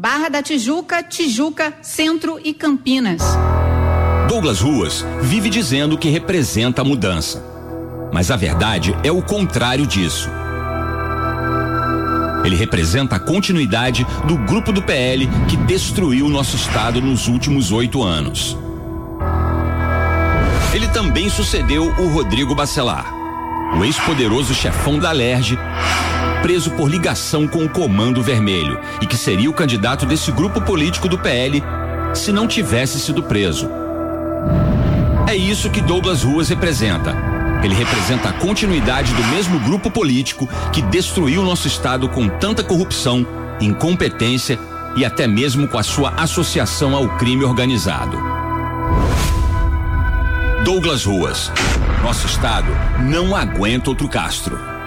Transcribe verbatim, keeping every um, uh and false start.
Barra da Tijuca, Tijuca, Centro e Campinas. Douglas Ruas vive dizendo que representa a mudança. Mas a verdade é o contrário disso. Ele representa a continuidade do grupo do P L que destruiu o nosso estado nos últimos oito anos. Ele também sucedeu o Rodrigo Bacelar, o ex-poderoso chefão da Alerj, preso por ligação com o Comando Vermelho e que seria o candidato desse grupo político do P L se não tivesse sido preso. É isso que Douglas Ruas representa. Ele representa a continuidade do mesmo grupo político que destruiu nosso estado com tanta corrupção, incompetência e até mesmo com a sua associação ao crime organizado. Douglas Ruas. Nosso estado não aguenta outro Castro.